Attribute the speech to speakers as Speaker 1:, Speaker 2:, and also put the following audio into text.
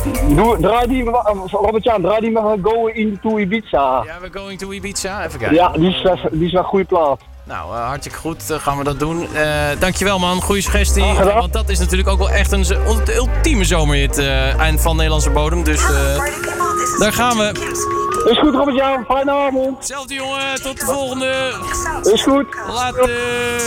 Speaker 1: Robert-Jan, draai die maar Go into Ibiza.
Speaker 2: Ja, we're going to Ibiza. Even kijken.
Speaker 1: Ja, die is wel een goede plaat.
Speaker 2: Nou, hartstikke goed. Gaan we dat doen. Dankjewel man, goede suggestie. Want dat is natuurlijk ook wel echt een ultieme zomerhit eind van Nederlandse bodem. Dus daar gaan we.
Speaker 1: Is goed, Robert-Jan. Fijne avond.
Speaker 2: Hetzelfde jongen, tot de volgende.
Speaker 1: Is goed.
Speaker 2: Later.